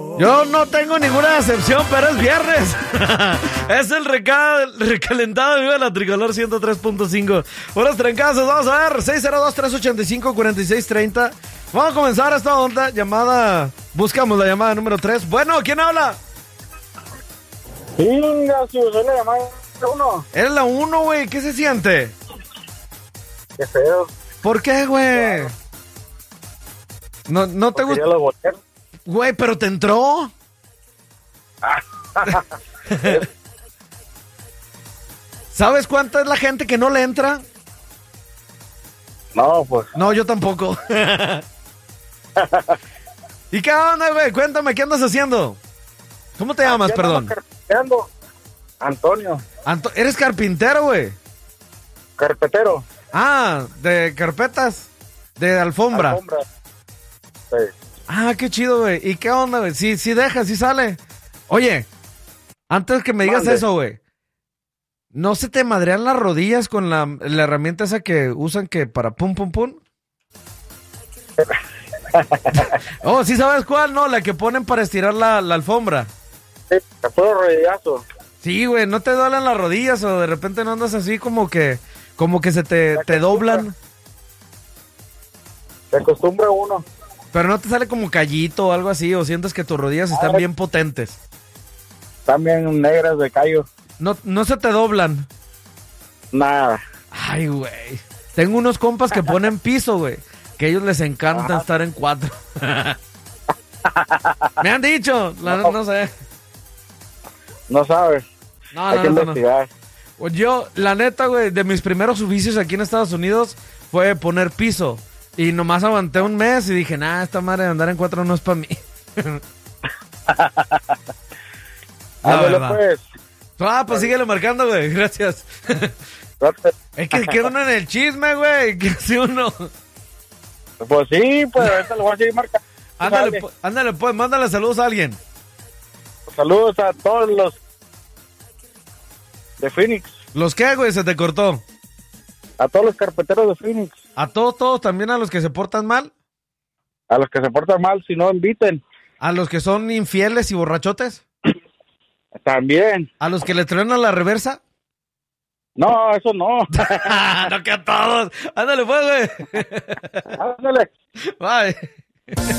Yo no tengo ninguna decepción, pero es viernes. Es el recalentado de Viva la Tricolor 103.5. Buenas trancazos, vamos a ver. 602-385-4630. Vamos a comenzar esta onda llamada. Buscamos la llamada número 3. Bueno, ¿quién habla? Venga, si usé la llamada 1. Es la 1, güey. ¿Qué se siente? Qué feo. ¿Por qué, güey? No te gusta. Güey, pero te entró. ¿Sabes cuánta es la gente que no le entra? No, pues. No, yo tampoco. ¿Y qué onda, güey? Cuéntame, ¿qué andas haciendo? ¿Cómo te llamas, perdón? Antonio. ¿Eres carpintero, güey? Carpetero. Ah, de carpetas. De alfombra. Sí. Ah, qué chido, güey. ¿Y qué onda, güey? Sí deja, sí sale. Oye, antes que me digas eso, güey. ¿No se te madrean las rodillas con la herramienta esa que usan que para pum, pum, pum? Oh, ¿sí sabes cuál? No, la que ponen para estirar la alfombra. Sí, te puedo rodillazo. Sí, güey, ¿no te duelen las rodillas o de repente no andas así como que se te doblan? Se acostumbra uno. Pero no te sale como callito o algo así, o sientes que tus rodillas están bien potentes. Están bien negras de callo. No se te doblan. Nada. Ay, güey. Tengo unos compas que ponen piso, güey. Que a ellos les encanta estar en 4. Me han dicho, no sé. No sabes. Hay que investigar. Pues yo, la neta, güey, de mis primeros oficios aquí en Estados Unidos fue poner piso. Y nomás aguanté un mes y dije, esta madre de andar en 4 no es para mí. Pues. Pues síguele marcando, güey. Gracias. Es que queda uno en el chisme, güey. ¿Qué hace uno? Pues sí, pues ahorita lo voy a seguir marcando. Ándale, pues, mándale saludos a alguien. Saludos a todos los de Phoenix. ¿Los qué, güey? Se te cortó. A todos los carpeteros de Phoenix. ¿A todos? ¿También a los que se portan mal? A los que se portan mal, si no, inviten. ¿A los que son infieles y borrachotes? También. ¿A los que le truenan la reversa? No, eso no. No, que a todos. Ándale, pues, güey. Ándale. Bye.